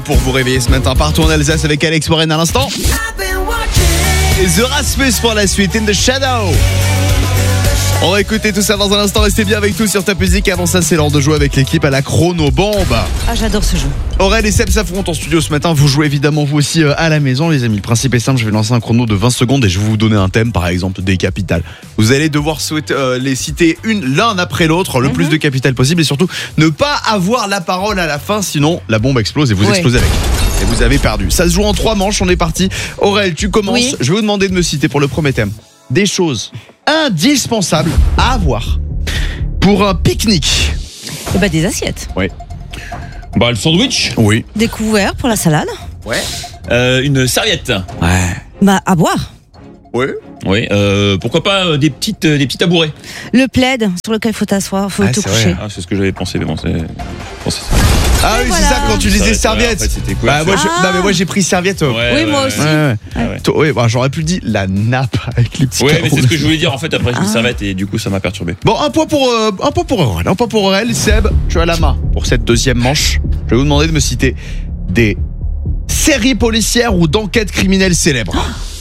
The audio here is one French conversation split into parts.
Pour vous réveiller ce matin, partout en Alsace avec Alex Warren à l'instant. Et The Rasmus pour la suite, In the Shadow. On va écouter tout ça dans un instant, restez bien avec nous sur Top Music. Avant ça, c'est l'heure de jouer avec l'équipe à la chrono bombe. Ah, j'adore ce jeu. Aurel et Seb s'affrontent en studio ce matin. Vous jouez évidemment vous aussi à la maison, les amis. Le principe est simple, je vais lancer un chrono de 20 secondes et je vais vous donner un thème, par exemple des capitales. Vous allez devoir les citer l'un après l'autre, le plus de capitales possible, et surtout ne pas avoir la parole à la fin, sinon la bombe explose et vous explosez avec. Et vous avez perdu. Ça se joue en 3 manches, on est parti. Aurel, tu commences. Oui. Je vais vous demander de me citer pour le premier thème des choses indispensables à avoir pour un pique-nique. Et bah, des assiettes. Oui. Bah, le sandwich. Oui. Des couverts pour la salade. Ouais. Une serviette. Ouais. Bah, à boire. Oui. Oui. Pourquoi pas des petits tabourets. Le plaid sur lequel il faut t'asseoir, faut te c'est vrai, coucher. Ah, c'est ce que j'avais pensé, mais bon, c'est. Ah oui, voilà. c'est ça quand tu disais serviette. En fait, c'était quoi, Bah, moi j'ai pris serviette. Oui, moi aussi. Ouais, bah, j'aurais pu le dire la nappe avec les petits Ouais, mais carreaux. c'est ce que je voulais dire en fait. Après, je dis serviette et du coup, ça m'a perturbé. Bon, un point pour Aurel. Un point pour Aurel. Seb, tu as la main pour cette deuxième manche. Je vais vous demander de me citer des séries policières ou d'enquêtes criminelles célèbres.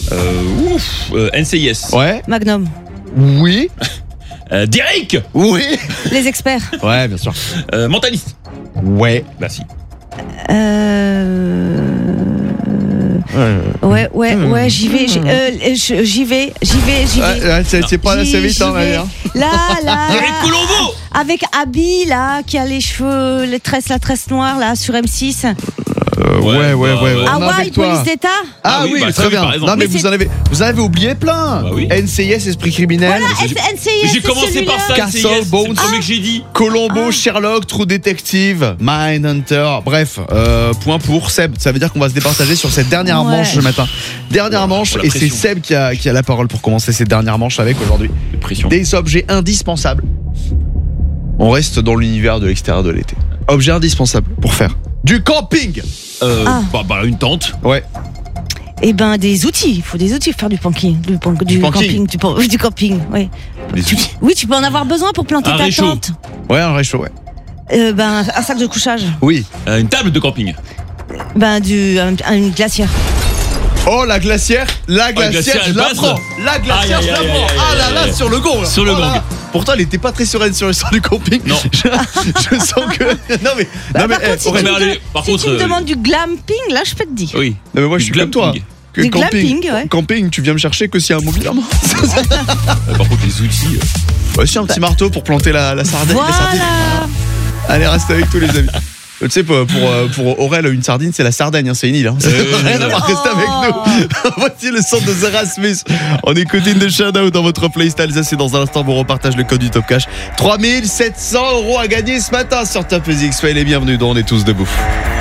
NCIS. Ouais. Magnum. Oui. Derrick. Oui. Les experts. Ouais, bien sûr. Mentaliste. Ouais. Bah si. Ouais, j'y vais. J'y vais. C'est pas là, c'est vite, hein, J'y vais. Maria. Là. Eric Colombo. Avec Abby, là, qui a les cheveux, la tresse noire, là, sur M6. Ouais. Ah On est ouais, avec toi. police d'État. Ah oui, bah, très ça, bien. par exemple. Non, mais Mais vous en avez oublié plein. Bah oui. NCIS, Esprit criminel. Voilà, NCIS. J'ai commencé par ça. Castle, NCIS, c'est Bones. le premier que j'ai dit. Colombo, Sherlock, True Detective, Mindhunter. Bref, point pour Seb. Ça veut dire qu'on va se départager sur cette dernière manche ce matin. Dernière manche, la et c'est pression. Seb qui a la parole pour commencer cette dernière manche avec aujourd'hui. Pression. Des objets indispensables. On reste dans l'univers de l'extérieur de l'été. Objets indispensables pour faire du camping. Bah, une tente. Ouais. Eh ben, des outils. Il faut des outils pour faire du camping. Du camping, du camping, oui. Oui, tu peux en avoir besoin pour planter Un ta réchaud. tente. Ouais, un réchaud, ouais. Un sac de couchage. Oui. Une table de camping. Une glacière. Oh, la glacière, je la passe. prends. La glacière, je la prends. Ah là là, sur le gong. Sur le gong. Pourtant, elle était pas très sereine sur le sort du camping. Non. Je sens que. Non mais. Par contre, par si contre, tu me demandes du glamping, là, je peux te dire. Oui. Non mais moi, je suis comme toi. Que Du glamping, ouais. Camping, tu viens me chercher que s'il y a un mobilièrement. Par contre, les outils. Ouais, si un petit marteau pour planter la sardine. Voilà. La sardine. Allez, reste avec tous les amis. Tu sais, pour Aurel, une sardine, c'est la Sardaigne, hein, c'est une île. Hein. Rien à voir, restez avec nous. Voici le son de The Rasmus. On écoute In the Shadow dans votre playlist Alsace et dans un instant, vous repartage le code du Top Cash. 3 700 € à gagner ce matin sur Top Music. Soyez les bienvenus dans On est tous debout.